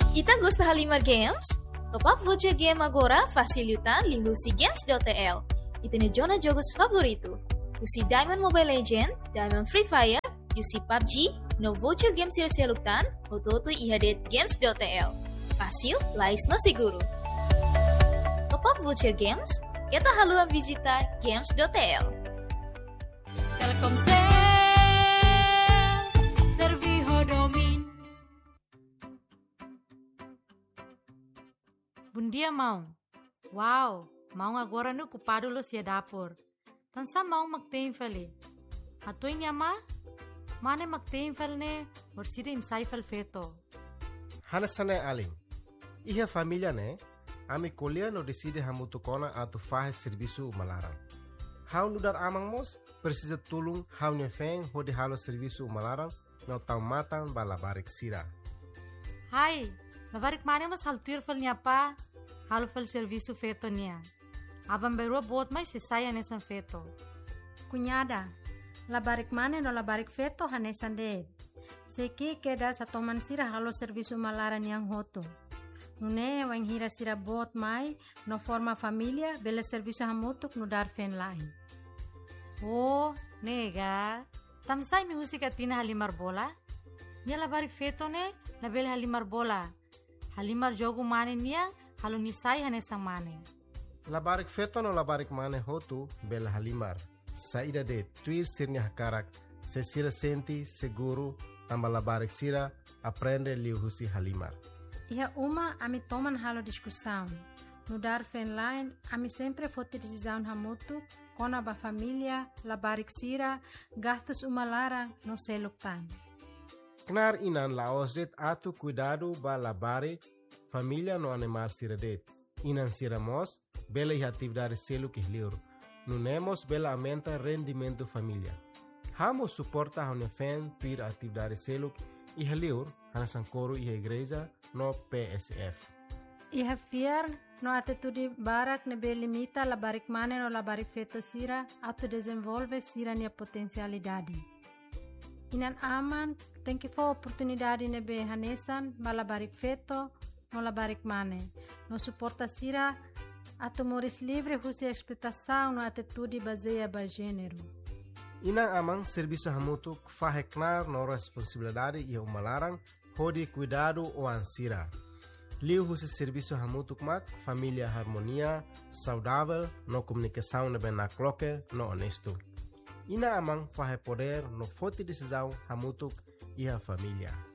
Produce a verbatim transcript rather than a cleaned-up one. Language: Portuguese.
Ita gosta Halimar Games? Top up voce game agora facilitan li husi games.tl. Ita ne jona jogos favorito. Usi Diamond Mobile Legend, Diamond Free Fire, usi P U B G, no voucher games sila seluktan, ototo ihadet games.tl. Fácil, lais no seguro. Top up voucher games, kita haluan visita games.tl. Telkomsel, Serviho Domin. Bom dia, mão. Uau, mão agora no ocupado lo sia dapur. Tansa mão magtein fali. Atoy niya ma? Mane magtein fal ne, or sida insay fal feto. Hanasane aling. Iha família ne, ami kolya no decide hamutu kona atu fahe serviço malaran. Hau nudar amang mos, precisa tulung hau ne feng hodi halo serviço malaran, no tau matan balabarik sira. Hai, labarik mane mas haltir fal niya pa, halo fal serviço feto niya. Abang berua bot mai sisaya nesan feto. Cunhada, labarik mane no labarik feto hanesan de. Seki keda sa toman sira halo serviço malaran yang hoto. Nune wang hira sira bot mai no forma família bele serviço hamutuk no dar fen lain. Oh, nega. Tamsay mi husika tina halimar bola? Nia labarik feto ne, label halimar bola. Halimar jogo mane niya, halo nisay hanesang mane. Labarik feto no labarik mane hotu bela halimar. Saída de tuir sirnya hakarak, se sira senti seguro, tamba labarik sira, aprende liu husi halimar. Iha uma ami toman halo discussão. No dar fen line, ami sempre fote decisão hamutu, kona ba família, labarik sira, gastos umalara no seluktan. Knar inan laosdet atu cuidado ba labare, família no animar sira det. Inan sira mos, bela e atividade selo que liur. Nunemos bela aumenta rendimento família. Hamos suporta a unefen pir atividade selo e liur, hanasan coro e igreja no P S F. Iha fiar no atitude barak ne be limita labarik mane no labarik feto sira atu desenvolve sira nia potencialidade. Inan aman tem que for oportunidade ne be hanesan ba labarik feto no labarik mane. No suporta sira atu moris livre husi explotação no atitude baseia ba gênero. Inang amang serviço hamutu faheknar no responsabilidade e umalarang hodi cuidado o ansira. Liu husi serviço hamutu mak família harmonia, saudável, no comunicação ne bena cloque, no honesto. Ina amang fahe poder no forte decisão hamutu e a família.